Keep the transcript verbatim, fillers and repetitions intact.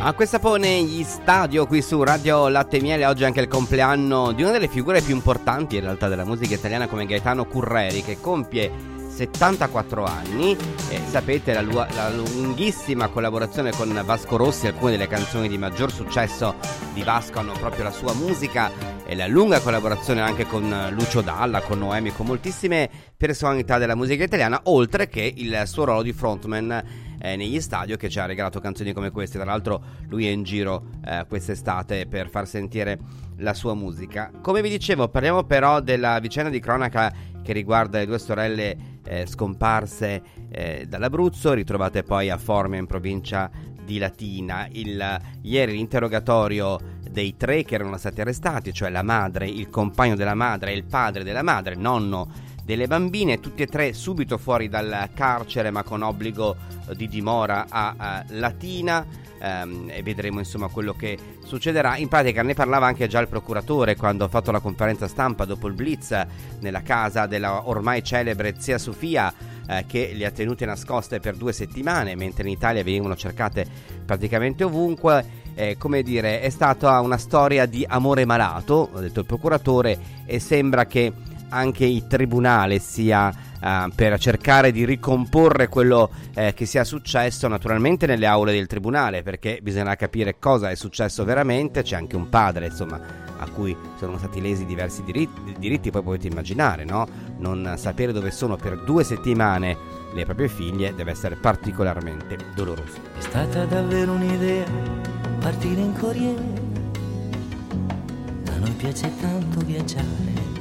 Acqua e Sapone, gli Stadio qui su Radio Latte e Miele. Oggi è anche il compleanno di una delle figure più importanti in realtà della musica italiana, come Gaetano Curreri, che compie settantaquattro anni. E sapete la, lu- la lunghissima collaborazione con Vasco Rossi. Alcune delle canzoni di maggior successo di Vasco hanno proprio la sua musica, e la lunga collaborazione anche con Lucio Dalla, con Noemi, con moltissime personalità della musica italiana, oltre che il suo ruolo di frontman eh, negli Stadio, che ci ha regalato canzoni come queste. Tra l'altro lui è in giro eh, quest'estate per far sentire la sua musica. Come vi dicevo, parliamo però della vicenda di cronaca che riguarda le due sorelle eh, scomparse eh, dall'Abruzzo, ritrovate poi a Formia in provincia di Latina. Il, ieri l'interrogatorio dei tre che erano stati arrestati, cioè la madre, il compagno della madre e il padre della madre, nonno delle bambine, tutti e tre subito fuori dal carcere ma con obbligo di dimora a, a Latina, ehm, e vedremo insomma quello che succederà. In pratica ne parlava anche già il procuratore quando ha fatto la conferenza stampa dopo il blitz nella casa della ormai celebre zia Sofia, eh, che li ha tenute nascoste per due settimane, mentre in Italia venivano cercate praticamente ovunque. Eh, come dire, è stata una storia di amore malato, ha detto il procuratore, e sembra che anche il tribunale sia uh, per cercare di ricomporre quello eh, che sia successo, naturalmente nelle aule del tribunale, perché bisogna capire cosa è successo veramente. C'è anche un padre, insomma, a cui sono stati lesi diversi diritti, diritti poi potete immaginare, no? Non sapere dove sono per due settimane le proprie figlie deve essere particolarmente doloroso. È stata davvero un'idea partire in Corriere, a noi piace tanto viaggiare,